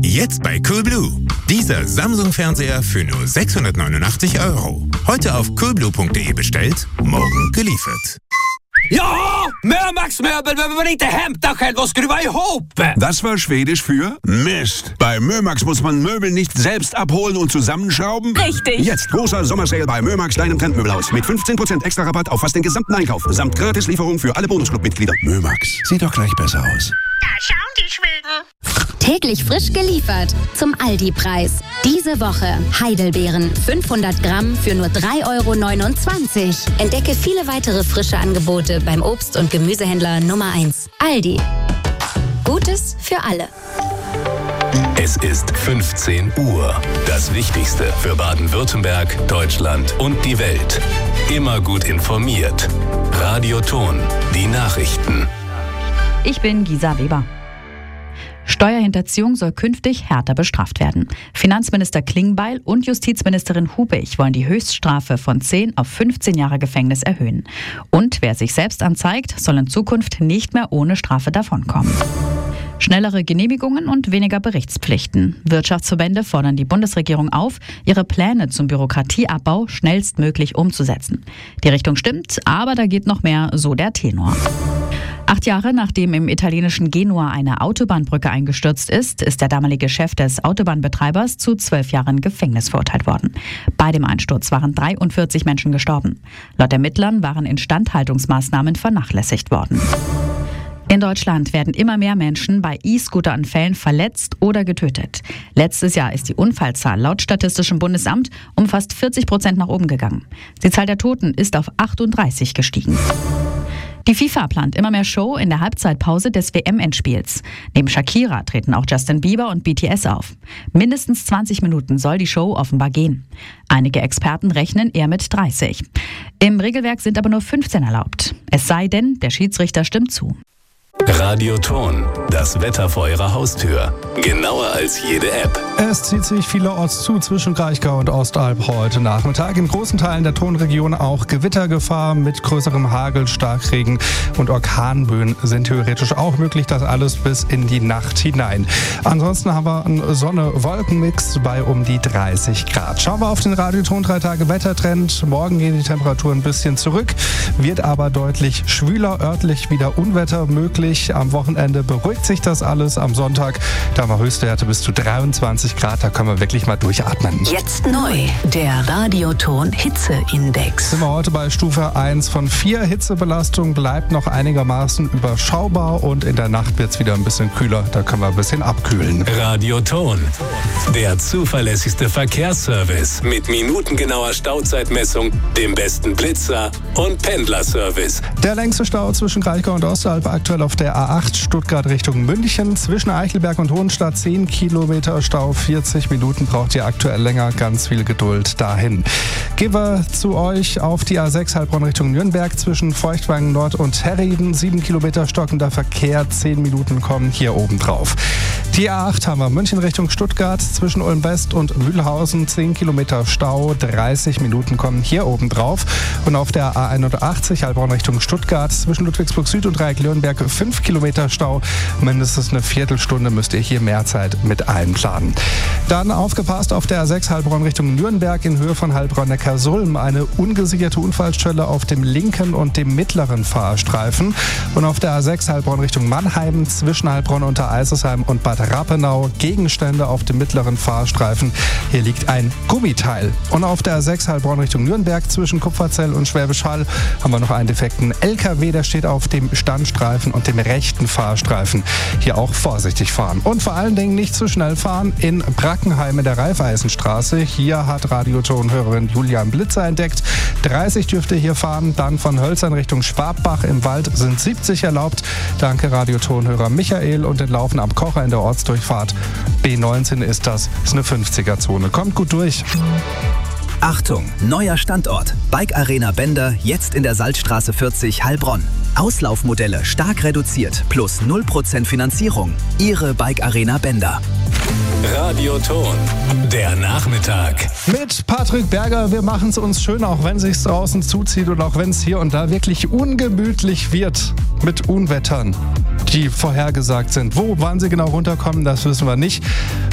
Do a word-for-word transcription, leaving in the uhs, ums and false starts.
Jetzt bei Coolblue. Dieser Samsung-Fernseher für nur sechshundertneunundachtzig Euro. Heute auf coolblue punkt de bestellt, morgen geliefert. Ja, Mömax-Möbel behöver man inte hämta själv och skruva ihop. Das war Schwedisch für Mist. Bei Mömax muss man Möbel nicht selbst abholen und zusammenschrauben. Richtig. Jetzt großer Sommersale bei Mömax, deinem Trendmöbelhaus. Mit fünfzehn Prozent extra Rabatt auf fast den gesamten Einkauf. Samt Gratislieferung für alle Bonusclub-Mitglieder. Mömax, sieht doch gleich besser aus. Da schauen die Schweden. Täglich frisch geliefert zum Aldi-Preis. Diese Woche Heidelbeeren fünfhundert Gramm für nur drei Euro neunundzwanzig. Entdecke viele weitere frische Angebote beim Obst- und Gemüsehändler Nummer eins. Aldi. Gutes für alle. Es ist fünfzehn Uhr. Das Wichtigste für Baden-Württemberg, Deutschland und die Welt. Immer gut informiert. Radio Ton, die Nachrichten. Ich bin Gisa Weber. Steuerhinterziehung soll künftig härter bestraft werden. Finanzminister Klingbeil und Justizministerin Hubig wollen die Höchststrafe von zehn auf fünfzehn Jahre Gefängnis erhöhen. Und wer sich selbst anzeigt, soll in Zukunft nicht mehr ohne Strafe davonkommen. Schnellere Genehmigungen und weniger Berichtspflichten. Wirtschaftsverbände fordern die Bundesregierung auf, ihre Pläne zum Bürokratieabbau schnellstmöglich umzusetzen. Die Richtung stimmt, aber da geht noch mehr, so der Tenor. Acht Jahre nachdem im italienischen Genua eine Autobahnbrücke eingestürzt ist, ist der damalige Chef des Autobahnbetreibers zu zwölf Jahren Gefängnis verurteilt worden. Bei dem Einsturz waren dreiundvierzig Menschen gestorben. Laut Ermittlern waren Instandhaltungsmaßnahmen vernachlässigt worden. In Deutschland werden immer mehr Menschen bei E-Scooter-Unfällen verletzt oder getötet. Letztes Jahr ist die Unfallzahl laut Statistischem Bundesamt um fast vierzig Prozent nach oben gegangen. Die Zahl der Toten ist auf achtunddreißig gestiegen. Die FIFA plant immer mehr Show in der Halbzeitpause des W M-Endspiels. Neben Shakira treten auch Justin Bieber und B T S auf. Mindestens zwanzig Minuten soll die Show offenbar gehen. Einige Experten rechnen eher mit dreißig. Im Regelwerk sind aber nur fünfzehn erlaubt. Es sei denn, der Schiedsrichter stimmt zu. Radio Ton, das Wetter vor Ihrer Haustür. Genauer als jede App. Es zieht sich vielerorts zu zwischen Kraichgau und Ostalb heute Nachmittag. In großen Teilen der Tonregion auch Gewittergefahr mit größerem Hagel, Starkregen und Orkanböen sind theoretisch auch möglich. Das alles bis in die Nacht hinein. Ansonsten haben wir einen Sonne-Wolken-Mix bei um die dreißig Grad. Schauen wir auf den Radio Ton drei Tage Wettertrend. Morgen gehen die Temperaturen ein bisschen zurück, wird aber deutlich schwüler, örtlich wieder Unwetter möglich. Am Wochenende beruhigt sich das alles. Am Sonntag, da haben wir Höchstwerte bis zu dreiundzwanzig Grad. Da können wir wirklich mal durchatmen. Jetzt neu, der Radioton Hitzeindex. Sind wir heute bei Stufe eins von vier. Hitzebelastung bleibt noch einigermaßen überschaubar und in der Nacht wird es wieder ein bisschen kühler. Da können wir ein bisschen abkühlen. Radio Ton, der zuverlässigste Verkehrsservice mit minutengenauer Stauzeitmessung, dem besten Blitzer und Pendlerservice. Der längste Stau zwischen Kraichgau und Ostalb aktuell auf der A acht Stuttgart Richtung München. Zwischen Eichelberg und Hohenstadt zehn Kilometer Stau, vierzig Minuten braucht ihr aktuell länger. Ganz viel Geduld dahin. Gehen wir zu euch auf die A sechs Heilbronn Richtung Nürnberg. Zwischen Feuchtwangen Nord und Herrieden sieben Kilometer stockender Verkehr, zehn Minuten kommen hier oben drauf. Die A acht haben wir München Richtung Stuttgart. Zwischen Ulm West und Mühlhausen zehn Kilometer Stau, dreißig Minuten kommen hier oben drauf. Und auf der A einundachtzig Heilbronn Richtung Stuttgart zwischen Ludwigsburg Süd und Dreieck-Lürnberg fünf Kilometer Stau. Mindestens eine Viertelstunde müsst ihr hier mehr Zeit mit einplanen. Dann aufgepasst auf der A sechs Heilbronn Richtung Nürnberg in Höhe von Heilbronn-Neckarsulm. Eine ungesicherte Unfallstelle auf dem linken und dem mittleren Fahrstreifen. Und auf der A sechs Heilbronn Richtung Mannheim zwischen Heilbronn unter Eisesheim und Bad Rappenau Gegenstände auf dem mittleren Fahrstreifen. Hier liegt ein Gummiteil. Und auf der A sechs Heilbronn Richtung Nürnberg zwischen Kupferzell und Schwäbisch Hall haben wir noch einen defekten L K W. Der steht auf dem Standstreifen und dem rechten Fahrstreifen. Hier auch vorsichtig fahren. Und vor allen Dingen nicht zu schnell fahren in Brackenheim in der Raiffeisenstraße. Hier hat Radiotonhörerin Julian Blitzer entdeckt. dreißig dürft ihr hier fahren. Dann von Hölzern Richtung Schwabbach im Wald sind siebzig erlaubt. Danke Radiotonhörer Michael und den Laufen am Kocher in der Ortsdurchfahrt. B neunzehn ist das. Ist eine fünfziger-Zone. Kommt gut durch. Achtung, neuer Standort. Bike Arena Bender, jetzt in der Salzstraße vierzig Heilbronn. Auslaufmodelle stark reduziert, plus null Prozent Finanzierung. Ihre Bike Arena Bender. Radio Ton, der Nachmittag. Mit Patrick Berger, wir machen es uns schön, auch wenn es sich draußen zuzieht und auch wenn es hier und da wirklich ungemütlich wird mit Unwettern, die vorhergesagt sind. Wo, wann sie genau runterkommen, das wissen wir nicht.